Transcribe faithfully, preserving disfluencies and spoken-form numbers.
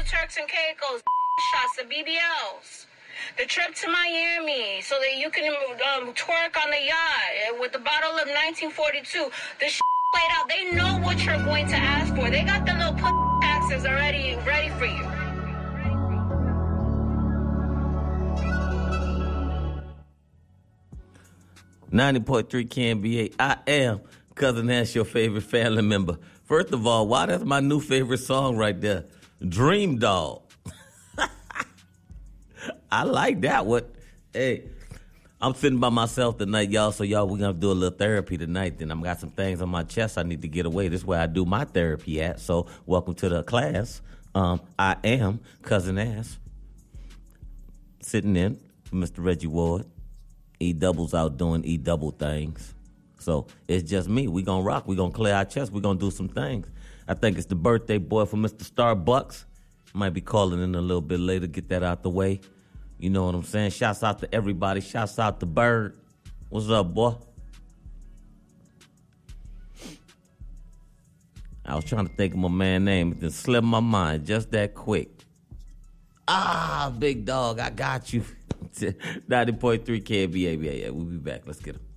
Turks and Caicos, shots, the B B Ls. The trip to Miami so that you can um, twerk on the yacht with the bottle of nineteen forty-two. The shit laid out. They know what you're going to ask for. They got the little pussy taxes already ready for you. ninety point three K N B A. I am Cousin Ash, your favorite family member. First of all, why that's my new favorite song right there. Dream Dog. I like that one. Hey, I'm sitting by myself tonight, y'all, so y'all, we're going to do a little therapy tonight. Then I've got some things on my chest I need to get away. This is where I do my therapy at. So welcome to the class. Um, I am Cousin Ash. Sitting in for Mister Reggie Ward. E-Double's out doing E-Double things. So it's just me. We're going to rock. We're going to clear our chest. We're going to do some things. I think it's the birthday boy for Mister Starbucks. Might be calling in a little bit later. Get that out the way. You know what I'm saying? Shouts out to everybody. Shouts out to Bird. What's up, boy? I was trying to think of my man's name. It just slipped my mind just that quick. Ah, big dog, I got you. ninety point three K B A. We'll be back. Let's get him.